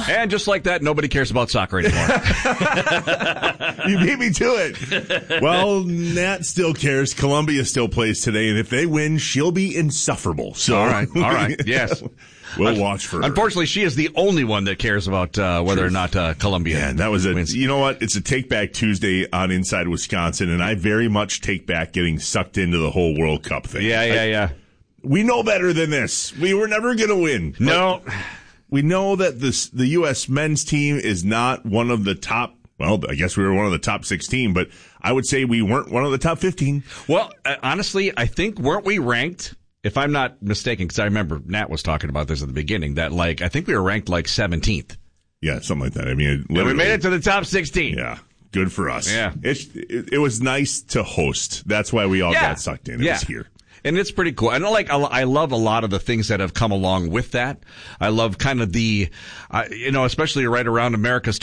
And just like that, nobody cares about soccer anymore. You beat me to it. Well, Nat still cares. Columbia still plays today, and if they win, she'll be insufferable. So, all right, yes. We'll watch for her. Unfortunately, she is the only one that cares about whether or not Columbia wins. That was wins. You know what? It's a Take Back Tuesday on Inside Wisconsin, and I very much take back getting sucked into the whole World Cup thing. Yeah. We know better than this. We were never going to win. No. We know that the U.S. men's team is not one of the top. Well, I guess we were one of the top 16, but I would say we weren't one of the top 15. Well, honestly, I think weren't we ranked? If I'm not mistaken, because I remember Nat was talking about this at the beginning, that I think we were ranked 17th. Yeah, something like that. I mean, we made it to the top 16. Yeah, good for us. Yeah, it was nice to host. That's why we all got sucked in. It was here. And it's pretty cool. And I love a lot of the things that have come along with that. I love kind of especially right around America's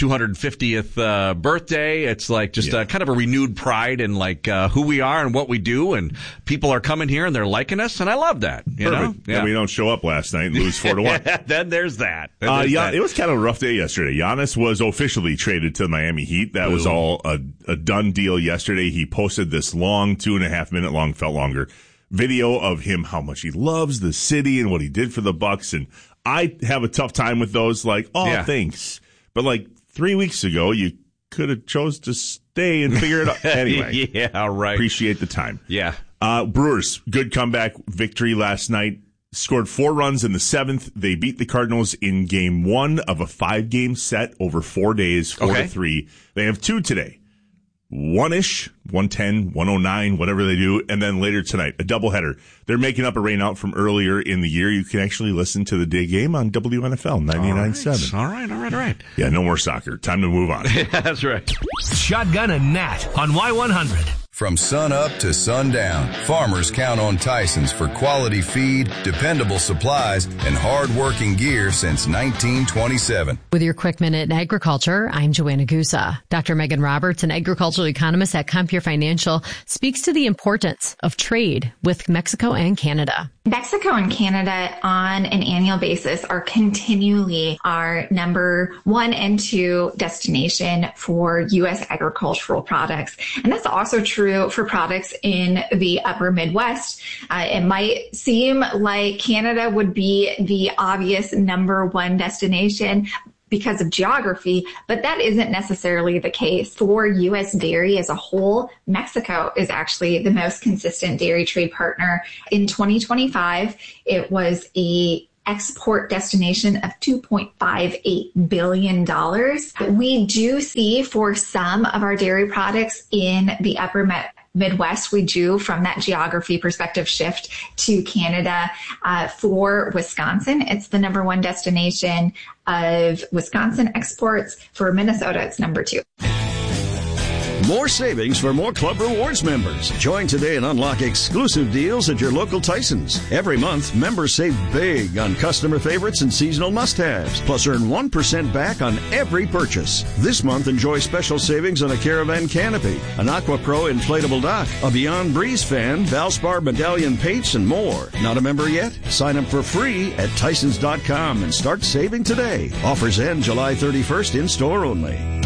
250th birthday. It's just kind of a renewed pride in who we are and what we do. And people are coming here and they're liking us. And I love that. You know? Yeah. And we don't show up last night and lose 4-1. Then there's that. It was kind of a rough day yesterday. Giannis was officially traded to the Miami Heat. That was all a done deal yesterday. He posted this long, 2.5 minute long, felt longer, video of him, how much he loves the city and what he did for the Bucks. And I have a tough time with those, thanks. But 3 weeks ago, you could have chose to stay and figure it out. Anyway. Yeah, right. Appreciate the time. Yeah. Brewers, good comeback victory last night. Scored 4 runs in the 7th. They beat the Cardinals in game 1 of a 5-game set over 4 days, 4-3. They have 2 today. 1-ish, 110, 109, whatever they do. And then later tonight, a doubleheader. They're making up a rainout from earlier in the year. You can actually listen to the day game on WNFL 99.7. All right. Yeah, no more soccer. Time to move on. That's right. Shotgun and Nat on Y100. From sun up to sundown, farmers count on Tyson's for quality feed, dependable supplies, and hard-working gear since 1927. With your quick minute in agriculture, I'm Joanna Gusa. Dr. Megan Roberts, an agricultural economist at Compeer Financial, speaks to the importance of trade with Mexico and Canada. Mexico and Canada on an annual basis are continually our number 1 and 2 destination for U.S. agricultural products. And that's also true for products in the upper Midwest. It might seem like Canada would be the obvious number 1 destination because of geography, but that isn't necessarily the case. For U.S. dairy as a whole, Mexico is actually the most consistent dairy trade partner. In 2025, it was a export destination of $2.58 billion. We do see for some of our dairy products in the upper Midwest, we do, from that geography perspective, shift to Canada. For Wisconsin, it's the number 1 destination of Wisconsin exports. For Minnesota, it's number 2. More savings for more Club Rewards members. Join today and unlock exclusive deals at your local Tyson's. Every month, members save big on customer favorites and seasonal must-haves, plus earn 1% back on every purchase. This month, enjoy special savings on a Caravan canopy, an Aqua Pro inflatable dock, a Beyond Breeze fan, Valspar medallion paints, and more. Not a member yet? Sign up for free at Tysons.com and start saving today. Offers end July 31st in store only.